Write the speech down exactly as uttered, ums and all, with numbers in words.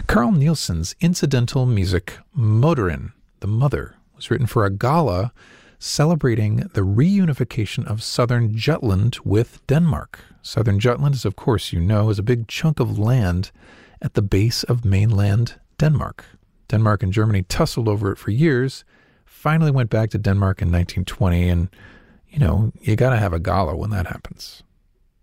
Carl Nielsen's incidental music, Moderen, the Mother, was written for a gala celebrating the reunification of southern Jutland with Denmark. Southern Jutland, as of course you know, is a big chunk of land at the base of mainland Denmark. Denmark and Germany tussled over it for years, finally went back to Denmark in nineteen twenty, and, you know, you got to have a gala when that happens.